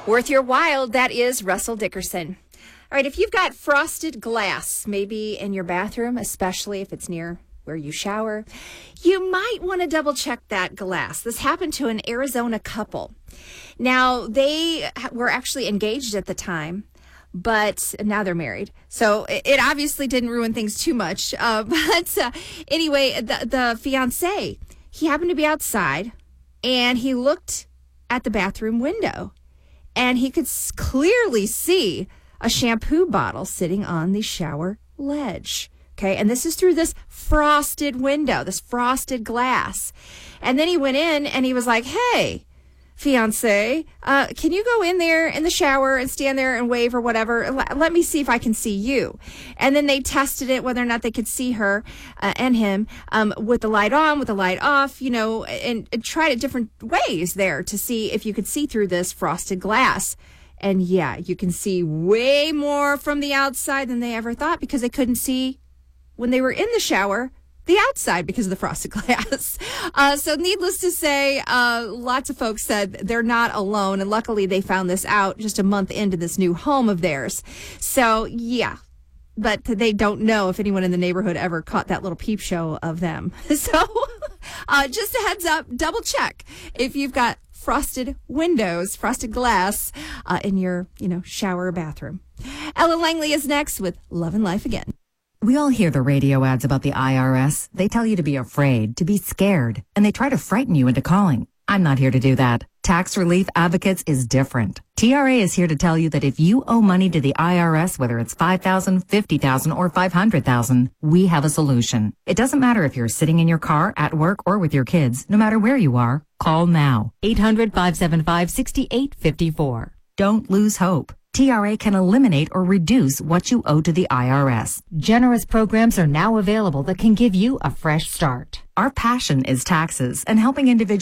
Worth your while, that is Russell Dickerson. All right, if you've got frosted glass, maybe in your bathroom, especially if it's near where you shower, you might want to double check that glass. This happened to an Arizona couple. Now, they were actually engaged at the time, but now they're married. So it obviously didn't ruin things too much. Anyway, the fiance, he happened to be outside, and he looked at the bathroom window, and he could clearly see a shampoo bottle sitting on the shower ledge. Okay, and this is through this frosted window, this frosted glass. And then he went in and he was like, hey, fiance, can you go in there in the shower and stand there and wave or whatever? Let me see if I can see you. And then they tested it, whether or not they could see her and him with the light on, with the light off, and tried it different ways there to see if you could see through this frosted glass. And yeah, you can see way more from the outside than they ever thought, because they couldn't see when they were in the shower the outside because of the frosted glass. So needless to say, lots of folks said they're not alone. And luckily they found this out just a month into this new home of theirs. So yeah, but they don't know if anyone in the neighborhood ever caught that little peep show of them. So just a heads up, double check if you've got frosted windows, frosted glass in your, shower or bathroom. Ellen Langley is next with Love and Life Again. We all hear the radio ads about the IRS. They tell you to be afraid, to be scared, and they try to frighten you into calling. I'm not here to do that. Tax Relief Advocates is different. TRA is here to tell you that if you owe money to the IRS, whether it's $5,000, $50,000, or $500,000, we have a solution. It doesn't matter if you're sitting in your car, at work, or with your kids. No matter where you are, call now. 800-575-6854. Don't lose hope. TRA can eliminate or reduce what you owe to the IRS. Generous programs are now available that can give you a fresh start. Our passion is taxes and helping individuals